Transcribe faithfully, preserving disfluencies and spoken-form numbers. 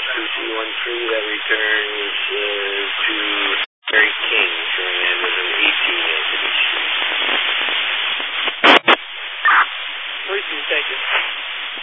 two C one three, that returns uh, to Mary King, showing that as an eighteen Anthony Street. Briefing taken.